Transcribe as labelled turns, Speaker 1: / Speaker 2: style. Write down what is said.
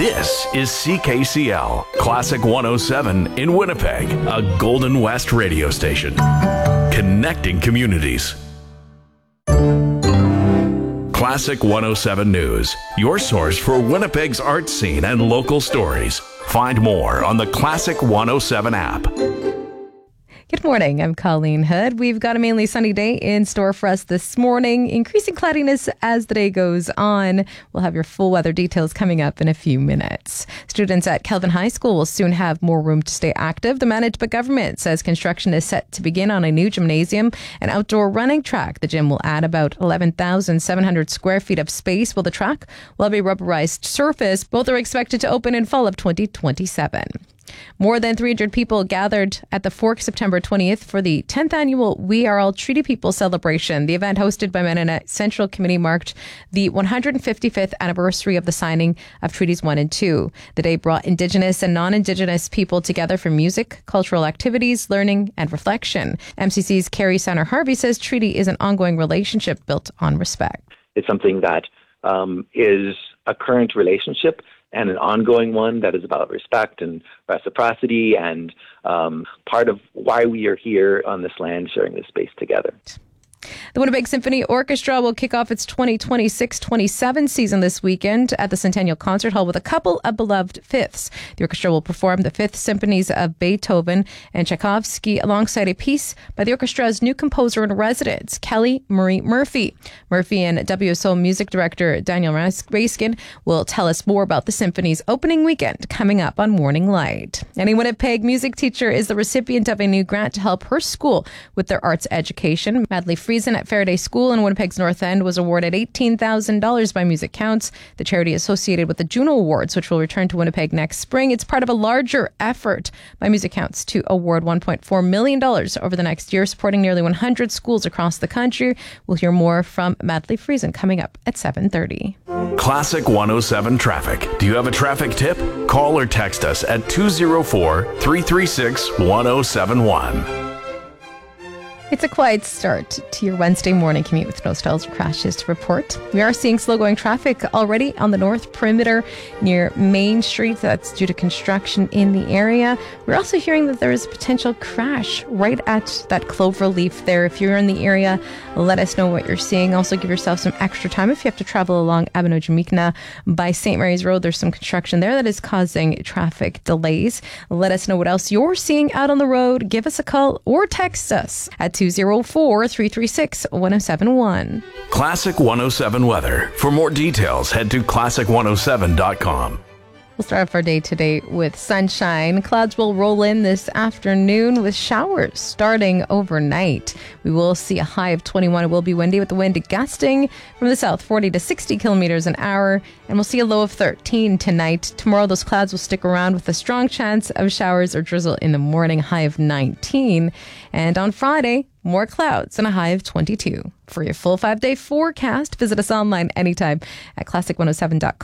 Speaker 1: This is CKCL, Classic 107 in Winnipeg, a Golden West radio station. Connecting communities. Classic 107 News, your source for Winnipeg's art scene and local stories. Find more on the Classic 107 app.
Speaker 2: Good morning. I'm Colleen Hood. We've got a mainly sunny day in store for us this morning. Increasing cloudiness as the day goes on. We'll have your full weather details coming up in a few minutes. Students at Kelvin High School will soon have more room to stay active. The management government says construction is set to begin on a new gymnasium and outdoor running track. The gym will add about 11,700 square feet of space, while the track will have a rubberized surface. Both are expected to open in fall of 2027. More than 300 people gathered at the Fork September 20th for the 10th annual We Are All Treaty People celebration. The event, hosted by Mennonite Central Committee, marked the 155th anniversary of the signing of Treaties 1 and 2. The day brought Indigenous and non-Indigenous people together for music, cultural activities, learning, and reflection. MCC's Carrie Sanner-Harvey says treaty is an ongoing relationship built on respect.
Speaker 3: It's something that is a current relationship and an ongoing one that is about respect and reciprocity and part of why we are here on this land sharing this space together.
Speaker 2: The Winnipeg Symphony Orchestra will kick off its 2026-27 season this weekend at the Centennial Concert Hall with a couple of beloved fifths. The orchestra will perform the fifth symphonies of Beethoven and Tchaikovsky alongside a piece by the orchestra's new composer in residence, Kelly Marie Murphy. Murphy and WSO music director Daniel Raskin will tell us more about the symphony's opening weekend coming up on Morning Light. And a Winnipeg music teacher is the recipient of a new grant to help her school with their arts education. Madly Friesen at Faraday School in Winnipeg's North End was awarded $18,000 by Music Counts, the charity associated with the Juno Awards, which will return to Winnipeg next spring. It's part of a larger effort by Music Counts to award $1.4 million over the next year, supporting nearly 100 schools across the country. We'll hear more from Madly Friesen coming up at 7:30.
Speaker 1: Classic 107 Traffic. Do you have a traffic tip? Call or text us at 204-336-1071.
Speaker 2: It's a quiet start to your Wednesday morning commute with no stalls or crashes to report. We are seeing slow-going traffic already on the north perimeter near Main Street. That's due to construction in the area. We're also hearing that there is a potential crash right at that Cloverleaf there. If you're in the area, let us know what you're seeing. Also, give yourself some extra time if you have to travel along Abino-Jamikna by St. Mary's Road. There's some construction there that is causing traffic delays. Let us know what else you're seeing out on the road. Give us a call or text us at 204-336-1071.
Speaker 1: Classic 107 weather. For more details, head to classic107.com.
Speaker 2: We'll start off our day today with sunshine. Clouds will roll in this afternoon with showers starting overnight. We will see a high of 21. It will be windy with the wind gusting from the south 40 to 60 kilometers an hour. And we'll see a low of 13 tonight. Tomorrow, those clouds will stick around with a strong chance of showers or drizzle in the morning, high of 19. And on Friday, more clouds and a high of 22. For your full 5-day forecast, visit us online anytime at classic107.com.